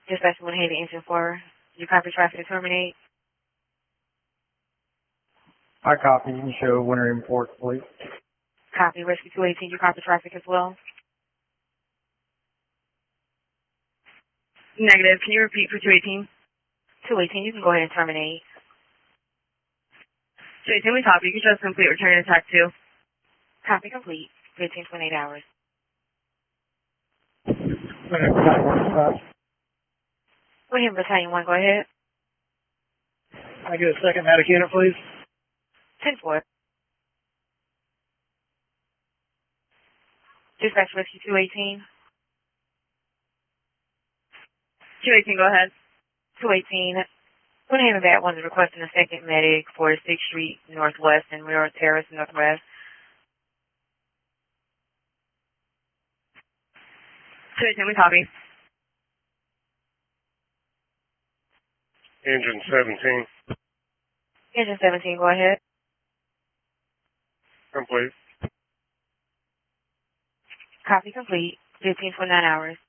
Dispatch went ahead and engine 4. You copy traffic to terminate? I copy. You can show winter import, please. Copy. Rescue 218, you copy traffic as well? Negative. Can you repeat for 218? 218, you can go ahead and terminate. 218, we copy. You can show us complete return to attack 2. Copy complete. 15.8 hours. William Battalion 1, go ahead. Can I get a second medic unit, please? 10-4. Dispatch Rescue 218. 218, go ahead. 218. Put in that one is requesting a second medic for 6th Street Northwest and Mirror Terrace Northwest. 218, we copy. Engine 17. Engine 17, go ahead. Complete. Copy complete. 15.9 hours.